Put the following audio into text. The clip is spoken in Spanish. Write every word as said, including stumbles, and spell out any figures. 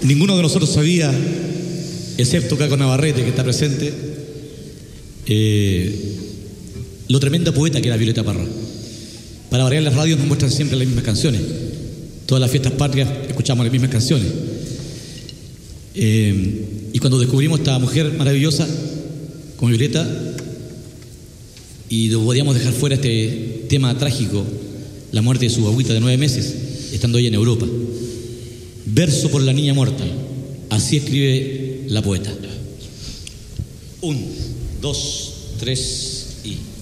Ninguno de nosotros sabía, excepto Caco Navarrete, que está presente, eh, lo tremenda poeta que era Violeta Parra. Para variar, las radios nos muestran siempre las mismas canciones. Todas las fiestas patrias escuchamos las mismas canciones. Eh, y cuando descubrimos esta mujer maravillosa como Violeta, y no podíamos dejar fuera este tema trágico, la muerte de su agüita de nueve meses, estando ella en Europa. Verso por la niña muerta, así escribe la poeta. Un, dos, tres y...